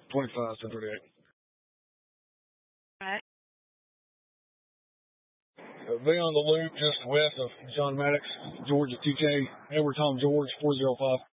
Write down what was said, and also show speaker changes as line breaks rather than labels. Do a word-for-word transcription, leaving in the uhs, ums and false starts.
twenty-five, ten thirty-eight.
Right.
Uh, be on the loop just west of John Maddox, Georgia two K, Edward Tom George, four oh five.